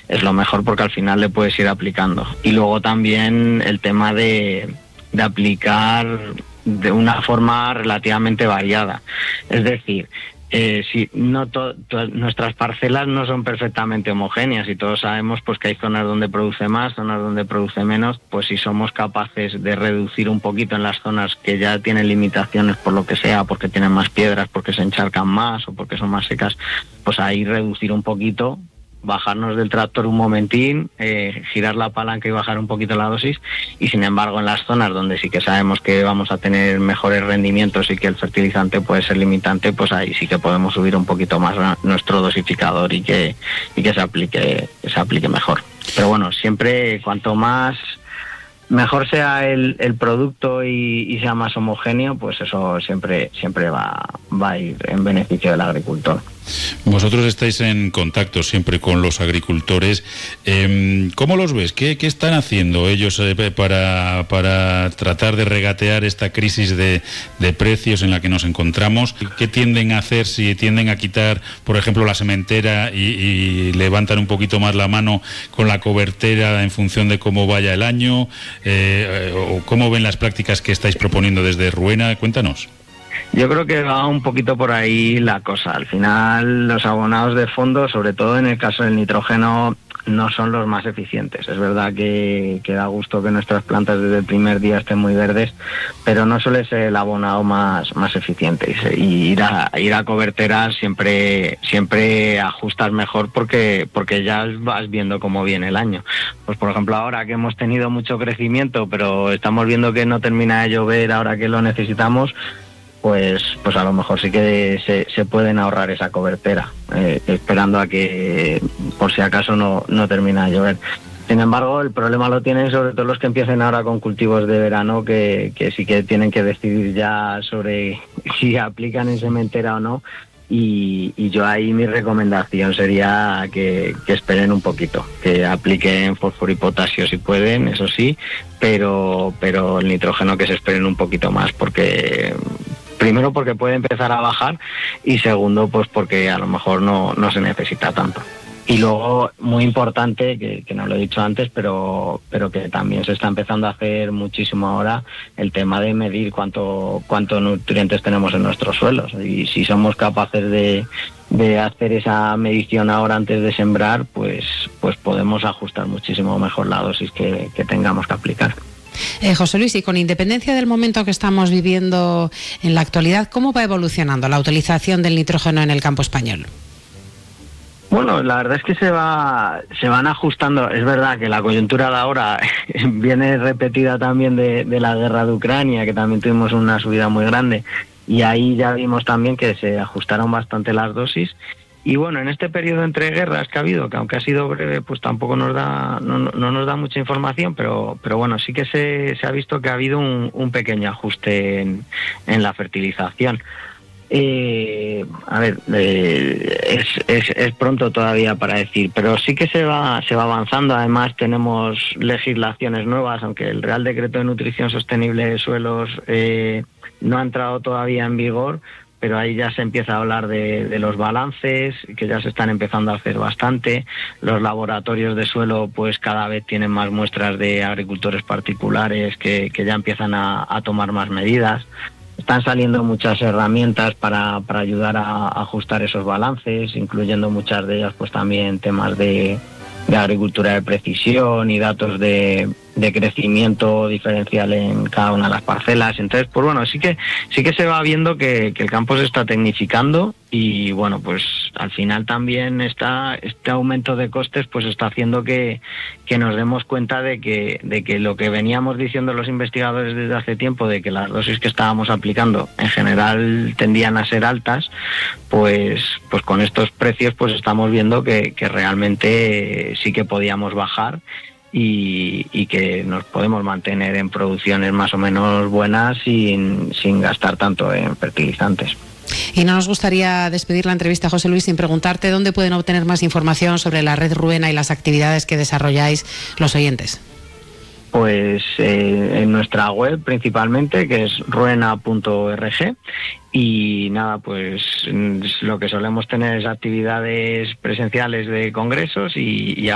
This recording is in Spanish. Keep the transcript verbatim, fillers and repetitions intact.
es lo mejor porque al final le puedes ir aplicando. Y luego también el tema de, de aplicar de una forma relativamente variada. Es decir, Eh, si no to, to, nuestras parcelas no son perfectamente homogéneas y todos sabemos pues que hay zonas donde produce más, zonas donde produce menos. Pues si somos capaces de reducir un poquito en las zonas que ya tienen limitaciones por lo que sea, porque tienen más piedras, porque se encharcan más o porque son más secas, pues ahí reducir un poquito, bajarnos del tractor un momentín, eh, girar la palanca y bajar un poquito la dosis. Y sin embargo en las zonas donde sí que sabemos que vamos a tener mejores rendimientos y que el fertilizante puede ser limitante, pues ahí sí que podemos subir un poquito más nuestro dosificador y que, y que se aplique, que se aplique mejor. Pero bueno, siempre cuanto más mejor sea el, el producto y, y sea más homogéneo, pues eso siempre, siempre va, va a ir en beneficio del agricultor. Vosotros estáis en contacto siempre con los agricultores. Eh, ¿Cómo los ves? ¿Qué, qué están haciendo ellos eh, para, para tratar de regatear esta crisis de, de precios en la que nos encontramos? ¿Qué tienden a hacer si tienden a quitar, por ejemplo, la sementera y, y levantan un poquito más la mano con la cobertera en función de cómo vaya el año? Eh, ¿O cómo ven las prácticas que estáis proponiendo desde Ruena? Cuéntanos. Yo creo que va un poquito por ahí la cosa. Al final los abonados de fondo, sobre todo en el caso del nitrógeno, no son los más eficientes. Es verdad que, que da gusto que nuestras plantas desde el primer día estén muy verdes, pero no suele ser el abonado más, más eficiente. Y ir a, ir a coberteras siempre, siempre ajustas mejor porque, porque ya vas viendo cómo viene el año. Pues por ejemplo ahora que hemos tenido mucho crecimiento, pero estamos viendo que no termina de llover ahora que lo necesitamos, pues pues a lo mejor sí que se, se pueden ahorrar esa cobertera, eh, esperando a que por si acaso no, no termina de llover. Sin embargo, el problema lo tienen sobre todo los que empiecen ahora con cultivos de verano, que, que sí que tienen que decidir ya sobre si aplican en sementera o no. Y, y yo ahí mi recomendación sería que, que esperen un poquito, que apliquen fósforo y potasio si pueden, eso sí, pero, pero el nitrógeno que se esperen un poquito más, porque primero porque puede empezar a bajar y segundo pues porque a lo mejor no, no se necesita tanto. Y luego, muy importante, que, que no lo he dicho antes, pero pero que también se está empezando a hacer muchísimo ahora, el tema de medir cuánto cuántos nutrientes tenemos en nuestros suelos. Y si somos capaces de, de hacer esa medición ahora antes de sembrar, pues pues podemos ajustar muchísimo mejor la dosis que, que tengamos que aplicar. Eh, José Luis, y con independencia del momento que estamos viviendo en la actualidad, ¿cómo va evolucionando la utilización del nitrógeno en el campo español? Bueno, la verdad es que se va se van ajustando. Es verdad que la coyuntura de ahora viene repetida también de, de la guerra de Ucrania, que también tuvimos una subida muy grande, y ahí ya vimos también que se ajustaron bastante las dosis. Y bueno, en este periodo entre guerras que ha habido, que aunque ha sido breve, pues tampoco nos da no, no nos da mucha información, pero pero bueno, sí que se, se ha visto que ha habido un, un pequeño ajuste en, en la fertilización. Eh, a ver, eh, es, es, es pronto todavía para decir, pero sí que se va se va avanzando. Además tenemos legislaciones nuevas, aunque el Real Decreto de Nutrición Sostenible de Suelos eh, no ha entrado todavía en vigor, pero ahí ya se empieza a hablar de, de los balances, que ya se están empezando a hacer bastante. Los laboratorios de suelo pues cada vez tienen más muestras de agricultores particulares que, que ya empiezan a, a tomar más medidas. Están saliendo muchas herramientas para, para ayudar a, a ajustar esos balances, incluyendo muchas de ellas pues también temas de, de agricultura de precisión y datos de, de crecimiento diferencial en cada una de las parcelas. Entonces, pues bueno, sí que sí que se va viendo que, que el campo se está tecnificando y bueno, pues al final también está este aumento de costes pues está haciendo que, que nos demos cuenta de que de que lo que veníamos diciendo los investigadores desde hace tiempo, de que las dosis que estábamos aplicando en general tendían a ser altas, pues pues con estos precios pues estamos viendo que, que realmente sí que podíamos bajar y, y que nos podemos mantener en producciones más o menos buenas sin, sin gastar tanto en fertilizantes. Y no nos gustaría despedir la entrevista, José Luis, sin preguntarte dónde pueden obtener más información sobre la red Ruena y las actividades que desarrolláis los oyentes. Pues eh, en nuestra web principalmente, que es ruena punto org, y nada, pues lo que solemos tener es actividades presenciales de congresos y, y